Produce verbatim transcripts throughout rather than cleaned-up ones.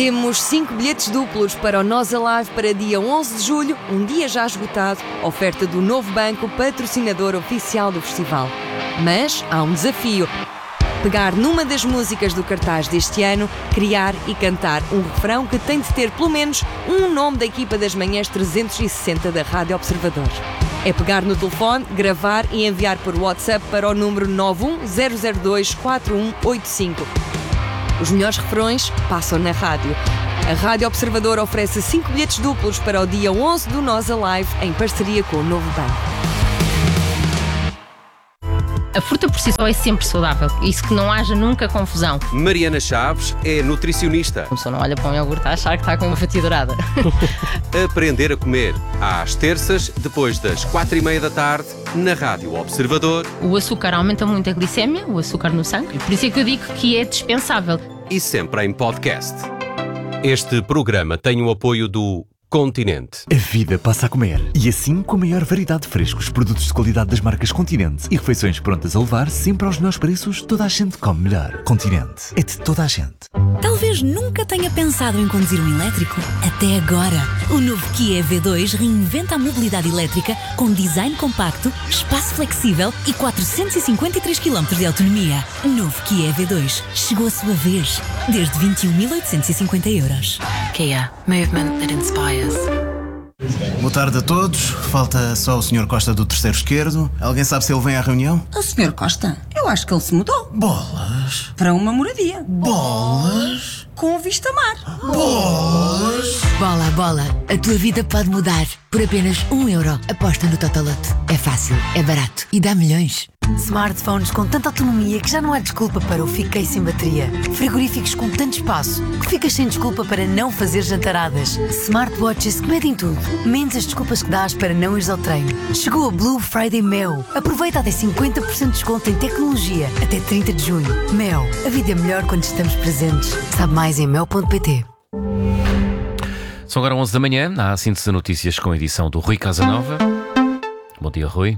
Temos cinco bilhetes duplos para o Nós Alive para dia onze de julho, um dia já esgotado, oferta do Novo Banco, patrocinador oficial do festival. Mas há um desafio. Pegar numa das músicas do cartaz deste ano, criar e cantar um refrão que tem de ter pelo menos um nome da equipa das manhãs trezentos e sessenta da Rádio Observador. É pegar no telefone, gravar e enviar por WhatsApp para o número nove um zero zero dois quatro um oito cinco. Os melhores refrões passam na rádio. A Rádio Observador oferece cinco bilhetes duplos para o dia onze do Nós Alive, em parceria com o Novo Banco. A fruta por si só é sempre saudável, isso que não haja nunca confusão. Mariana Chaves é nutricionista. A pessoa não olha para um iogurte a achar que está com uma fatia dourada. Aprender a comer, às terças, depois das quatro e meia da tarde, na Rádio Observador. O açúcar aumenta muito a glicémia, o açúcar no sangue, por isso é que eu digo que é dispensável. E sempre em podcast. Este programa tem o apoio do Continente. A vida passa a comer. E assim, com a maior variedade de frescos, produtos de qualidade das marcas Continente e refeições prontas a levar sempre aos melhores preços, toda a gente come melhor. Continente. É de toda a gente. Talvez nunca tenha pensado em conduzir um elétrico. Até agora. O novo Kia E V dois reinventa a mobilidade elétrica com design compacto, espaço flexível e quatrocentos e cinquenta e três quilómetros de autonomia. Novo Kia E V dois. Chegou a sua vez. Desde vinte e um mil oitocentos e cinquenta euros. Kia. Movement that inspires. Boa tarde a todos. Falta só o senhor Costa do terceiro esquerdo. Alguém sabe se ele vem à reunião? O senhor Costa? Eu acho que ele se mudou. Bolas. Para uma moradia. Bolas. Com vista mar. Bolas. Bola a bola. A tua vida pode mudar. Por apenas um euro. Aposta no Totolote. É fácil, é barato e dá milhões. Smartphones com tanta autonomia que já não há desculpa para o fiquei sem bateria. Frigoríficos com tanto espaço que ficas sem desculpa para não fazer jantaradas. Smartwatches que medem tudo, menos as desculpas que dás para não ires ao treino. Chegou a Blue Friday Mel. Aproveita até cinquenta por cento de desconto em tecnologia até trinta de junho. Mel. A vida é melhor quando estamos presentes. Sabe mais em mel ponto pt. São agora onze da manhã, há a síntese de notícias com a edição do Rui Casanova. Bom dia, Rui.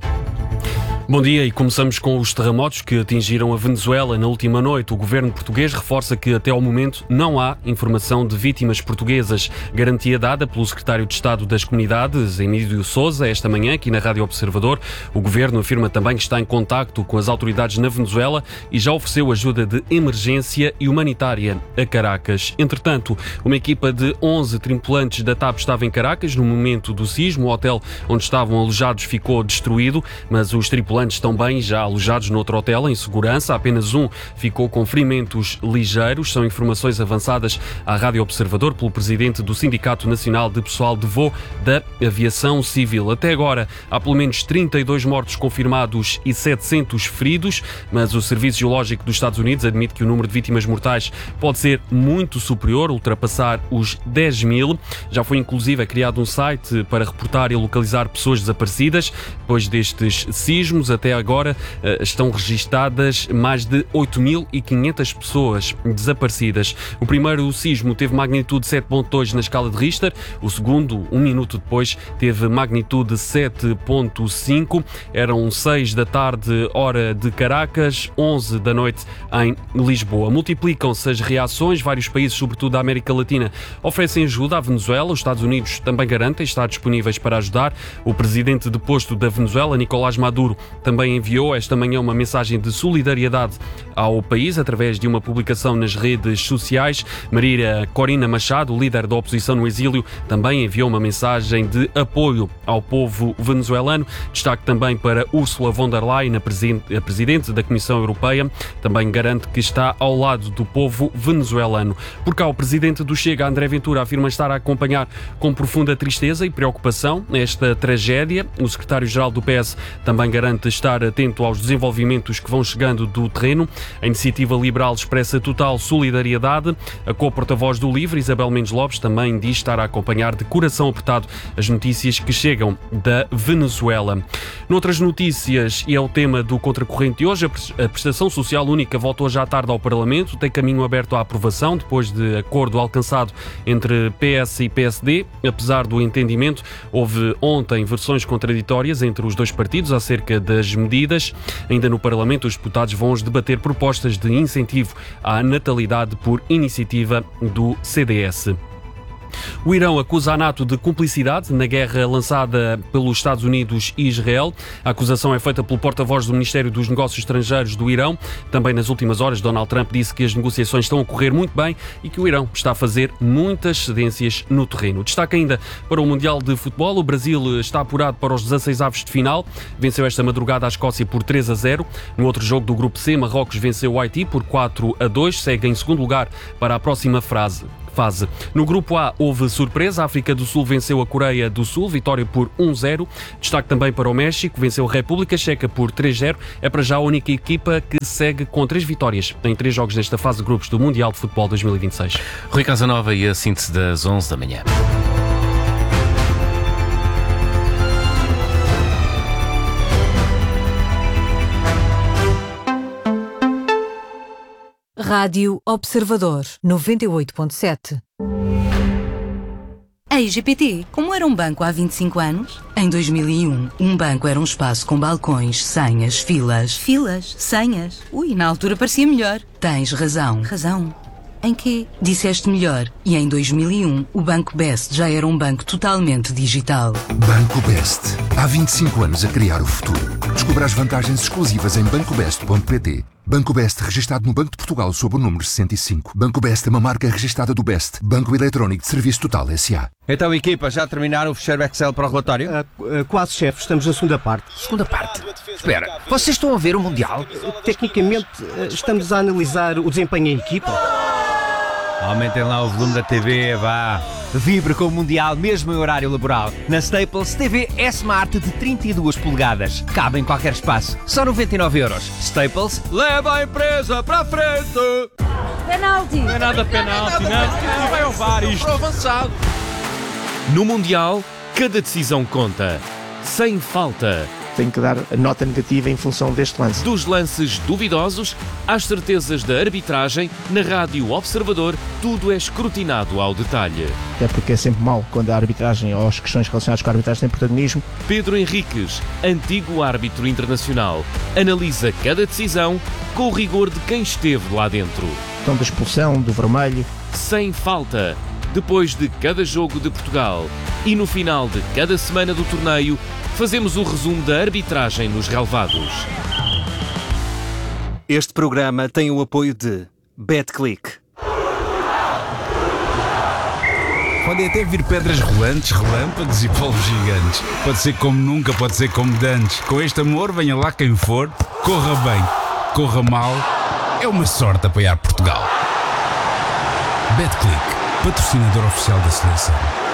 Bom dia, e começamos com os terremotos que atingiram a Venezuela na última noite. O governo português reforça que até ao momento não há informação de vítimas portuguesas. Garantia dada pelo secretário de Estado das Comunidades, Emílio Sousa, esta manhã aqui na Rádio Observador. O governo afirma também que está em contacto com as autoridades na Venezuela e já ofereceu ajuda de emergência e humanitária a Caracas. Entretanto, uma equipa de onze tripulantes da TAP estava em Caracas no momento do sismo. O hotel onde estavam alojados ficou destruído, mas os tripulantes estão bem, já alojados noutro hotel em segurança. Apenas um ficou com ferimentos ligeiros. São informações avançadas à Rádio Observador pelo presidente do Sindicato Nacional de Pessoal de Voo da Aviação Civil. Até agora há pelo menos trinta e dois mortos confirmados e setecentos feridos, mas o Serviço Geológico dos Estados Unidos admite que o número de vítimas mortais pode ser muito superior, ultrapassar os dez mil. Já foi inclusive criado um site para reportar e localizar pessoas desaparecidas. Depois destes sismos, até agora estão registadas mais de oito mil e quinhentas pessoas desaparecidas. O primeiro sismo teve magnitude sete ponto dois na escala de Richter. O segundo, um minuto depois, teve magnitude sete ponto cinco. Eram seis da tarde, hora de Caracas, onze da noite em Lisboa. Multiplicam-se as reações. Vários países, sobretudo da América Latina, oferecem ajuda à Venezuela. Os Estados Unidos também garantem estar disponíveis para ajudar. O presidente deposto da Venezuela, Nicolás Maduro, também enviou esta manhã uma mensagem de solidariedade ao país através de uma publicação nas redes sociais. Maria Corina Machado, líder da oposição no exílio, também enviou uma mensagem de apoio ao povo venezuelano. Destaque também para Ursula von der Leyen, a presidente da Comissão Europeia, também garante que está ao lado do povo venezuelano. Por cá, o presidente do Chega, André Ventura, afirma estar a acompanhar com profunda tristeza e preocupação esta tragédia. O secretário-geral do P S também garante estar atento aos desenvolvimentos que vão chegando do terreno. A Iniciativa Liberal expressa total solidariedade. A co-porta-voz do LIVRE, Isabel Mendes Lopes, também diz estar a acompanhar de coração apertado as notícias que chegam da Venezuela. Noutras notícias, e é o tema do Contracorrente de hoje, a prestação social única voltou hoje à tarde ao Parlamento, tem caminho aberto à aprovação, depois de acordo alcançado entre P S e P S D. Apesar do entendimento, houve ontem versões contraditórias entre os dois partidos acerca da das medidas. Ainda no Parlamento, os deputados vão hoje debater propostas de incentivo à natalidade por iniciativa do C D S. O Irão acusa a NATO de cumplicidade na guerra lançada pelos Estados Unidos e Israel. A acusação é feita pelo porta-voz do Ministério dos Negócios Estrangeiros do Irão. Também nas últimas horas, Donald Trump disse que as negociações estão a correr muito bem e que o Irão está a fazer muitas cedências no terreno. Destaque ainda para o Mundial de Futebol. O Brasil está apurado para os dezasseis avos de final. Venceu esta madrugada a Escócia por três a zero. No outro jogo do Grupo C, Marrocos venceu o Haiti por quatro a dois. Segue em segundo lugar para a próxima fase. Fase. No Grupo A houve surpresa, a África do Sul venceu a Coreia do Sul, vitória por um a zero. Destaque também para o México, venceu a República Checa por três a zero. É para já a única equipa que segue com três vitórias em três jogos nesta fase de grupos do Mundial de Futebol dois mil e vinte e seis. Rui Casanova e a síntese das onze da manhã. Rádio Observador, noventa e oito ponto sete. Ei, G P T, como era um banco há vinte e cinco anos? Em dois mil e um, um banco era um espaço com balcões, senhas, filas. Filas? Senhas? Ui, na altura parecia melhor. Tens razão. Razão? Em quê? Disseste melhor. E em dois mil e um, o Banco Best já era um banco totalmente digital. Banco Best. Há vinte e cinco anos a criar o futuro. Descubra as vantagens exclusivas em banco best ponto pt. Banco Best, registado no Banco de Portugal sob o número sessenta e cinco. Banco Best é uma marca registada do Best, Banco Eletrónico de Serviço Total S A. Então, equipa, já terminaram o fecheiro Excel para o relatório? Uh, uh, quase, chefe. Estamos na segunda parte. Segunda parte? Espera, vocês estão a ver o Mundial? Uh, tecnicamente, uh, estamos a analisar o desempenho em equipa. Aumentem lá o volume da T V, vá. Vibre com o Mundial mesmo em horário laboral. Na Staples, T V S-Smart de trinta e duas polegadas. Cabe em qualquer espaço. Só noventa e nove euros. Staples, leva a empresa para a frente. Penalti. Não é nada penalti, não. Vai ao V A R isto. Avançado. No Mundial, cada decisão conta. Sem falta. Tenho que dar a nota negativa em função deste lance. Dos lances duvidosos às certezas da arbitragem, na Rádio Observador, tudo é escrutinado ao detalhe. Até porque é sempre mau quando a arbitragem ou as questões relacionadas com a arbitragem têm protagonismo. Pedro Henriques, antigo árbitro internacional, analisa cada decisão com o rigor de quem esteve lá dentro. Então da expulsão, do vermelho. Sem falta. Depois de cada jogo de Portugal e no final de cada semana do torneio, fazemos o resumo da arbitragem nos relevados. Este programa tem o apoio de BetClick. Podem até vir pedras rolantes, relâmpagos e polvos gigantes. Pode ser como nunca, pode ser como dantes. Com este amor, venha lá quem for, corra bem, corra mal. É uma sorte apoiar Portugal. BetClick, patrocinador oficial da seleção.